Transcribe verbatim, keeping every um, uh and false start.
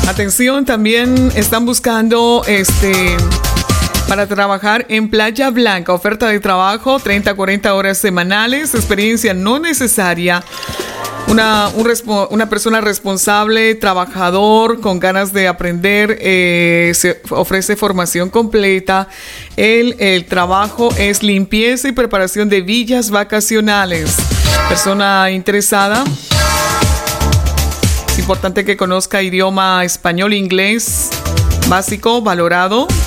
Atención, también están buscando este para trabajar en Playa Blanca. Oferta de trabajo, treinta a cuarenta horas semanales. Experiencia no necesaria. Una, un respo- una persona responsable, trabajador, con ganas de aprender. Eh, se ofrece formación completa. El, el trabajo es limpieza y preparación de villas vacacionales. Persona interesada. Es importante que conozca idioma español, inglés básico, valorado.